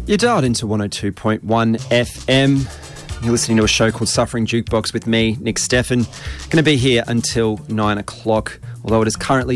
You're dialed into 102.1 FM. You're listening to a show called Suffering Jukebox with me, Nick Steffen. Going to be here until 9 o'clock, although it is currently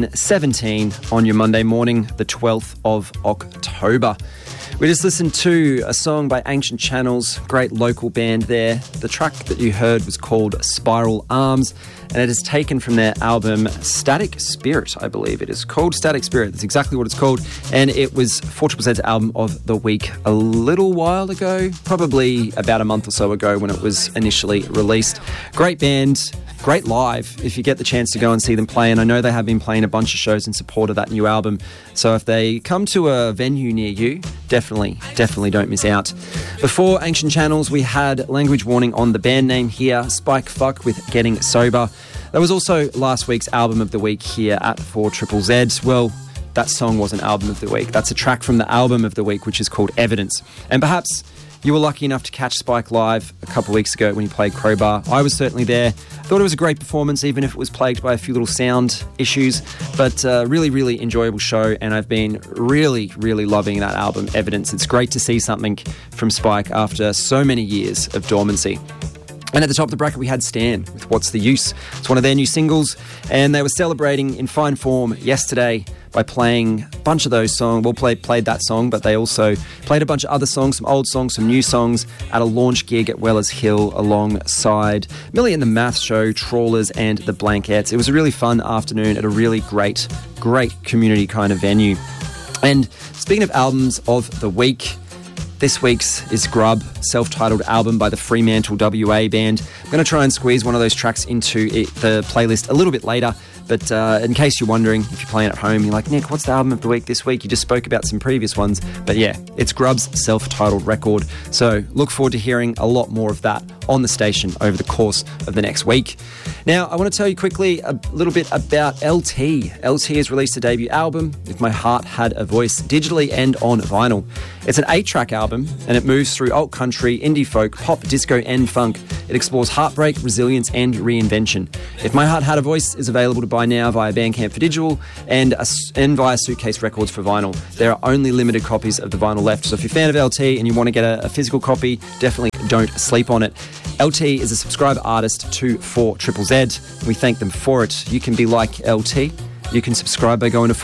7:17 on your Monday morning, the 12th of October. We just listened to a song by Ancient Channels, great local band there. The track that you heard was called Spiral Arms, and it is taken from their album Static Spirit, I believe it is called. Static Spirit, that's exactly what it's called. And it was 4ZZ's album of the week a little while ago, probably about a month or so ago when it was initially released. Great band, great live if you get the chance to go and see them play. And I know they have been playing a bunch of shows in support of that new album. So if they come to a venue near you, definitely don't miss out. Before Ancient Channels, we had Language Warning on the band name here, Spike Fuck with Getting Sober. That was also last week's album of the week here at 4ZZZ. Well, that song wasn't album of the week. That's a track from the album of the week, which is called Evidence. And perhaps you were lucky enough to catch Spike live a couple of weeks ago when he played Crowbar. I was certainly there. Thought it was a great performance, even if it was plagued by a few little sound issues. But really enjoyable show, and I've been really loving that album, Evidence. It's great to see something from Spike after so many years of dormancy. And at the top of the bracket, we had Stan with What's the Use. It's one of their new singles, and they were celebrating in fine form yesterday by playing a bunch of those songs. Well, played that song, but they also played a bunch of other songs, some old songs, some new songs, at a launch gig at Wellers Hill alongside Millie and the Math Show, Trawlers and the Blankettes. It was a really fun afternoon at a really great community kind of venue. And speaking of albums of the week, this week's is Grub, self-titled album by the Fremantle WA band. I'm going to try and squeeze one of those tracks into the playlist a little bit later, but in case you're wondering, if you're playing at home, you're like, Nick, what's the album of the week this week? You just spoke about some previous ones. But yeah, it's Grub's self-titled record. So look forward to hearing a lot more of that on the station over the course of the next week. Now, I want to tell you quickly a little bit about LT. LT has released a debut album, If My Heart Had a Voice, digitally and on vinyl. It's an 8-track album, and it moves through alt country, indie folk, pop, disco and funk. It explores heartbreak, resilience and reinvention. If My Heart Had a Voice is available to buy now via Bandcamp for digital and via Suitcase Records for vinyl. There are only limited copies of the vinyl left, so if you're a fan of LT and you want to get a physical copy, definitely don't sleep on it. LT is a subscriber artist to 4ZZZ. We thank them for it. You can be like LT. You can subscribe by going to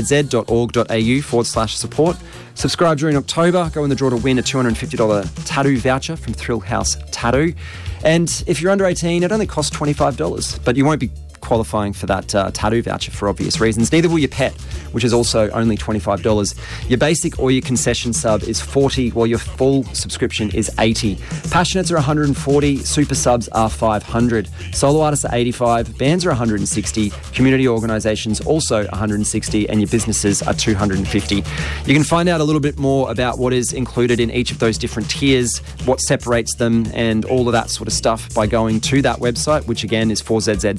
4zzz.org.au/support. Subscribe during October. Go in the draw to win a $250 tattoo voucher from Thrill House Tattoo. And if you're under 18, it only costs $25, but you won't be qualifying for that tattoo voucher for obvious reasons. Neither will your pet, which is also only $25. Your basic or your concession sub is $40, while your full subscription is $80. Passionates are $140, super subs are $500, solo artists are $85, bands are $160, community organisations also $160, and your businesses are $250. You can find out a little bit more about what is included in each of those different tiers, what separates them, and all of that sort of stuff by going to that website, which again is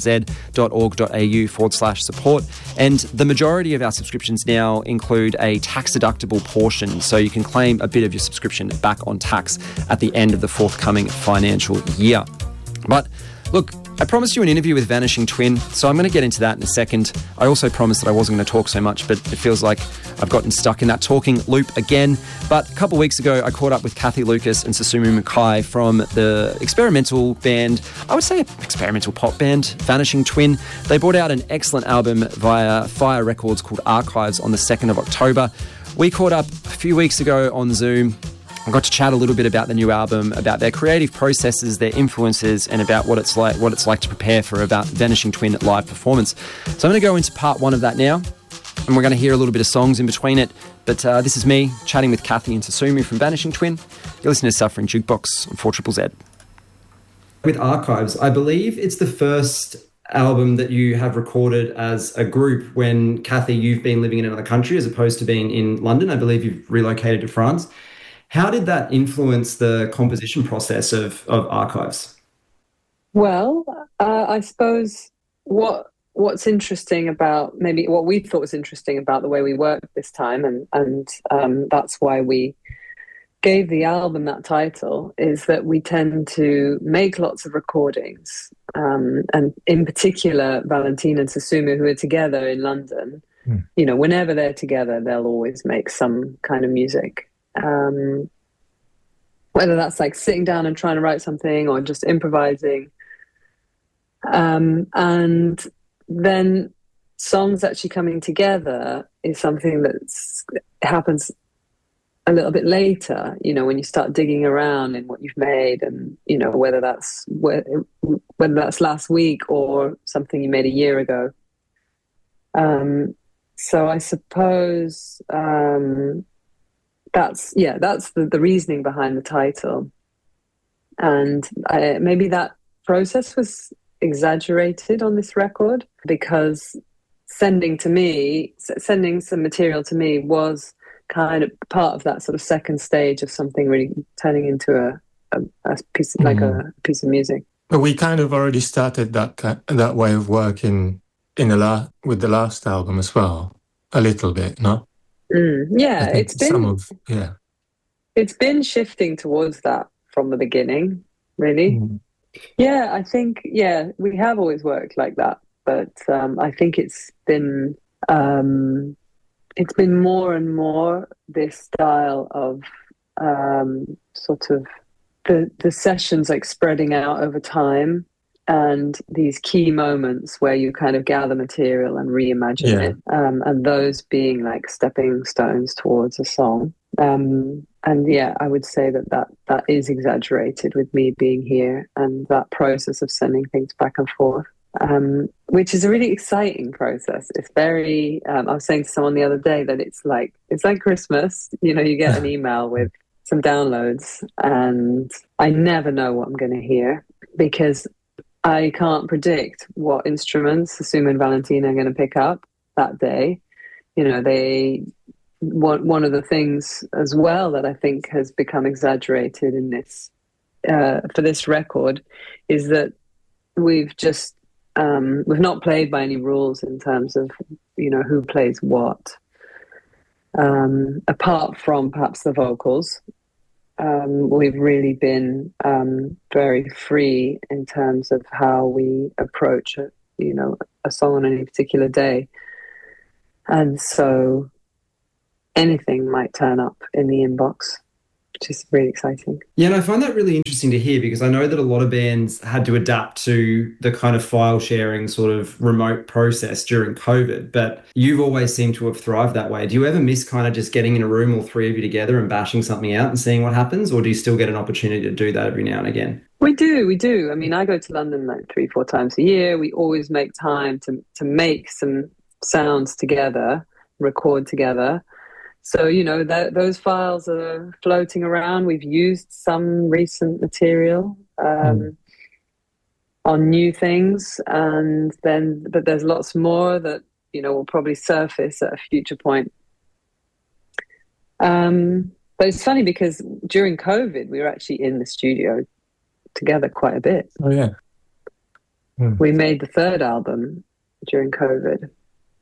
4zzz.org.au/support. And the majority of our subscriptions now include a tax-deductible portion, so you can claim a bit of your subscription back on tax at the end of the forthcoming financial year. But look, I promised you an interview with Vanishing Twin, so I'm going to get into that in a second. I also promised that I wasn't going to talk so much, but it feels like I've gotten stuck in that talking loop again. But a couple of weeks ago, I caught up with Kathy Lucas and Susumu Mackay from the experimental band, I would say experimental pop band, Vanishing Twin. They brought out an excellent album via Fire Records called Archives on the 2nd of October. We caught up a few weeks ago on Zoom. I got to chat a little bit about the new album, about their creative processes, their influences, and about what it's like to prepare for a Vanishing Twin live performance. So I'm going to go into part 1 of that now, and we're going to hear a little bit of songs in between it. But this is me chatting with Kathy and Susumu from Vanishing Twin. You're listening to Suffering Jukebox on 4ZZZ. With Archives, I believe it's the first album that you have recorded as a group when, Kathy, you've been living in another country as opposed to being in London. I believe you've relocated to France. How did that influence the composition process of Archives? Well, I suppose what's interesting about, maybe what we thought was interesting about the way we worked this time, and that's why we gave the album that title, is that we tend to make lots of recordings, and in particular, Valentina and Susumu, who are together in London, you know, whenever they're together, they'll always make some kind of music. whether that's like sitting down and trying to write something or just improvising. And then songs actually coming together is something that happens a little bit later, when you start digging around in what you've made, and whether that's last week or something you made a year ago. So I suppose that's the reasoning behind the title, and maybe that process was exaggerated on this record, because sending some material to me was kind of part of that sort of second stage of something really turning into a piece, like a piece of music. But we kind of already started that way of working with the last album as well, a little bit, no? Yeah, it's been shifting towards that from the beginning, really. Yeah, I think we have always worked like that, but I think it's been more and more this style of sort of the sessions like spreading out over time, and these key moments where you kind of gather material and reimagine it, and those being like stepping stones towards a song. And I would say that is exaggerated with me being here and that process of sending things back and forth. Which is a really exciting process. It's very, I was saying to someone the other day that it's like Christmas, you get an email with some downloads, and I never know what I'm going to hear, because I can't predict what instruments Susumu and Valentina are going to pick up that day. One of the things as well that I think has become exaggerated in this, for this record, is that we've not played by any rules in terms of, who plays what, apart from perhaps the vocals. We've really been very free in terms of how we approach a song on any particular day. And so anything might turn up in the inbox, which is really exciting. Yeah, and I find that really interesting to hear, because I know that a lot of bands had to adapt to the kind of file sharing sort of remote process during COVID, but you've always seemed to have thrived that way. Do you ever miss kind of just getting in a room, all three of you together, and bashing something out and seeing what happens, or do you still get an opportunity to do that every now and again? We do. I mean, I go to London like 3-4 times a year. We always make time to make some sounds together, record together. So, those files are floating around. We've used some recent material on new things, but there's lots more that, will probably surface at a future point. But it's funny because during COVID, we were actually in the studio together quite a bit. Oh, yeah. We made the third album during COVID.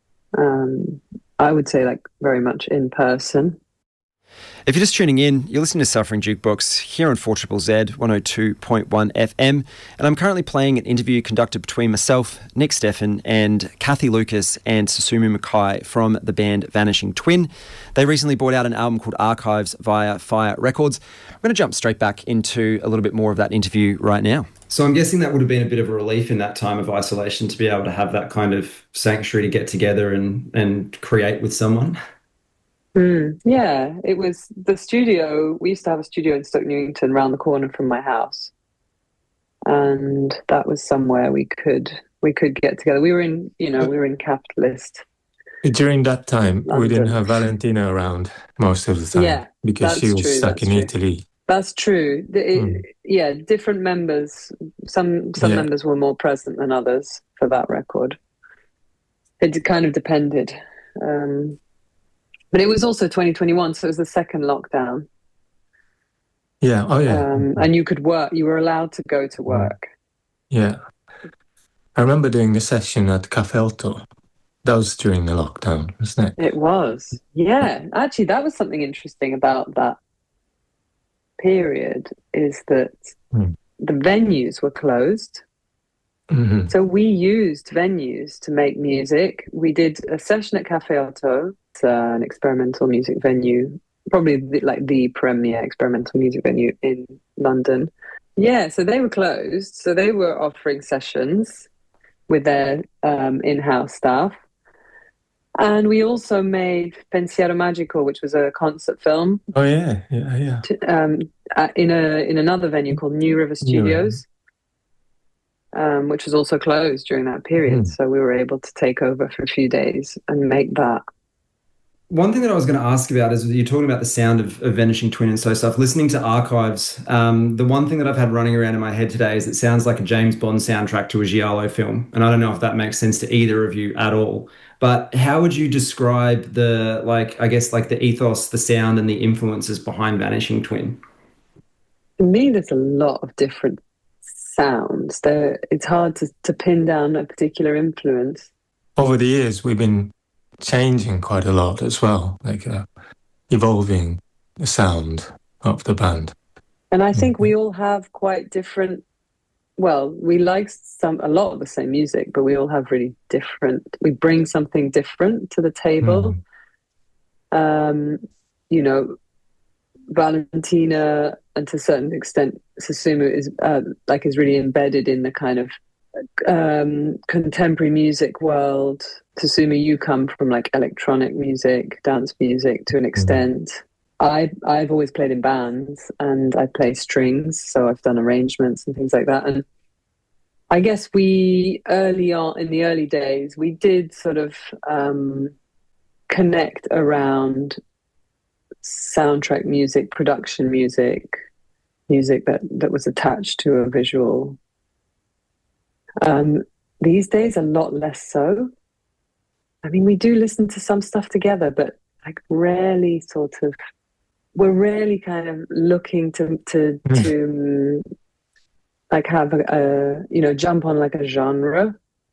I would say like very much in person. If you're just tuning in, you're listening to Suffering Jukebox here on 4ZZZ 102.1 FM, and I'm currently playing an interview conducted between myself, Nick Steffen, and Kathy Lucas and Susumu Mackay from the band Vanishing Twin. They recently brought out an album called Archives via Fire Records. I'm going to jump straight back into a little bit more of that interview right now. So I'm guessing that would have been a bit of a relief in that time of isolation to be able to have that kind of sanctuary to get together and create with someone. Yeah, it was the studio. We used to have a studio in Stoke Newington around the corner from my house. And that was somewhere we could get together. We were in capitalist. During that time, London. We didn't have Valentina around most of the time because she was stuck in Italy. That's true. Different members. Some members were more present than others for that record. It kind of depended. But it was also 2021, so it was the second lockdown. Yeah. Oh, yeah. And you could work. You were allowed to go to work. Yeah. I remember doing a session at Cafe Alto. That was during the lockdown, wasn't it? It was. Yeah. Actually, that was something interesting about that period, is that the venues were closed. Mm-hmm. So we used venues to make music. We did a session at Cafe Alto. It's an experimental music venue probably the premier experimental music venue in London. Yeah, so they were closed. So they were offering sessions with their in-house staff. And we also made Pensiero Magico, which was a concert film. Oh, yeah. In another venue called New River Studios, which was also closed during that period. So we were able to take over for a few days and make that. One thing that I was going to ask about is you're talking about the sound of Vanishing Twin and so stuff. Listening to Archives, the one thing that I've had running around in my head today is it sounds like a James Bond soundtrack to a Giallo film. And I don't know if that makes sense to either of you at all. But how would you describe the ethos, the sound and the influences behind Vanishing Twin? To me, there's a lot of different sounds. It's hard to pin down a particular influence. Over the years, we've been changing quite a lot as well, evolving the sound of the band. And I think we all have quite different, we like a lot of the same music, but we all have really different, we bring something different to the table. Valentina, and to a certain extent Susumu, is really embedded in the kind of contemporary music world. Susumu, you come from electronic music, dance music to an extent. I've always played in bands and I play strings, so I've done arrangements and things like that. And I guess we early on, in the early days, we did sort of connect around soundtrack music, production music that was attached to a visual. These days, a lot less so. I mean, we do listen to some stuff together, but rarely we're rarely kind of looking to have a jump on a genre.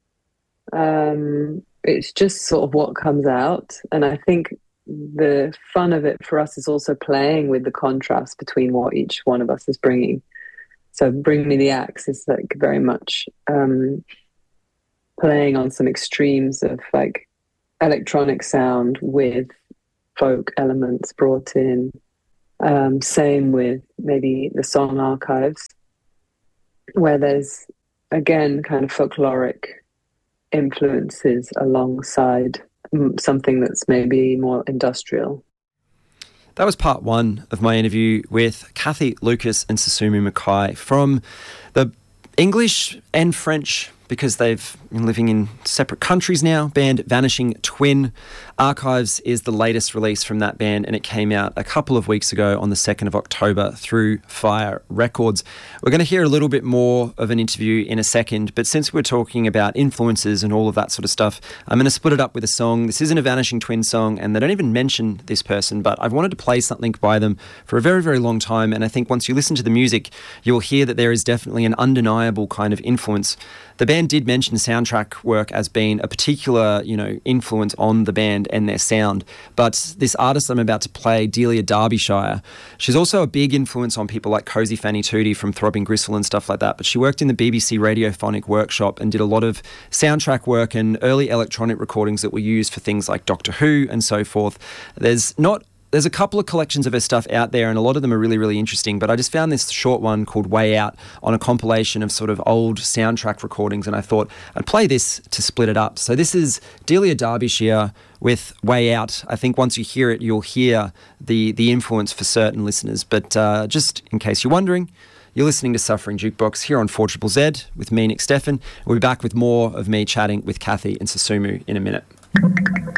It's just sort of what comes out. And I think the fun of it for us is also playing with the contrast between what each one of us is bringing. So Bring Me the Axe is very much playing on some extremes of electronic sound with folk elements brought in. Same with maybe the song Archives, where there's again kind of folkloric influences alongside something that's maybe more industrial. That was part one of my interview with Kathy Lucas and Susumu Mackay from the English and French, because they've been living in separate countries now, band Vanishing Twin. Archives is the latest release from that band, and it came out a couple of weeks ago on the 2nd of October through Fire Records. We're going to hear a little bit more of an interview in a second, but since we're talking about influences and all of that sort of stuff, I'm going to split it up with a song. This isn't a Vanishing Twin song, and they don't even mention this person, but I've wanted to play something by them for a very, very long time, and I think once you listen to the music, you'll hear that there is definitely an undeniable kind of influence. The band did mention soundtrack work as being a particular, influence on the band and their sound. But this artist I'm about to play, Delia Derbyshire, she's also a big influence on people like Cozy Fanny Tooty from Throbbing Gristle and stuff like that. But she worked in the BBC Radiophonic Workshop and did a lot of soundtrack work and early electronic recordings that were used for things like Doctor Who and so forth. There's a couple of collections of her stuff out there, and a lot of them are really, really interesting, but I just found this short one called Way Out on a compilation of sort of old soundtrack recordings, and I thought I'd play this to split it up. So this is Delia Derbyshire with Way Out. I think once you hear it, you'll hear the influence for certain listeners, but just in case you're wondering, you're listening to Suffering Jukebox here on 4ZZZ with me, Nick Steffen. We'll be back with more of me chatting with Kathy and Susumu in a minute.